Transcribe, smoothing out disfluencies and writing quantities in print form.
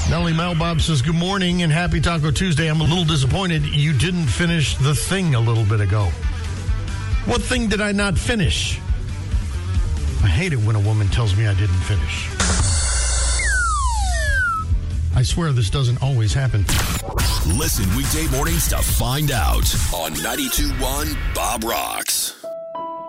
Nellie Melbob says, good morning and happy Taco Tuesday. I'm a little disappointed you didn't finish the thing a little bit ago. What thing did I not finish? I hate it when a woman tells me I didn't finish. I swear this doesn't always happen. Listen weekday mornings to find out on 92.1 Bob Rocks.